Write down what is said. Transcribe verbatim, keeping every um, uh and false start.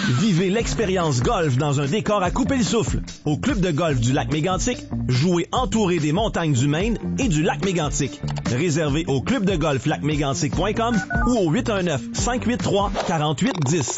Vivez l'expérience golf dans un décor à couper le souffle. Au Club de golf du lac Mégantic, jouez entouré des montagnes du Maine et du lac Mégantic. Réservé au club de golf lac mégantic point com ou au huit un neuf, cinq huit trois, quatre huit un zéro.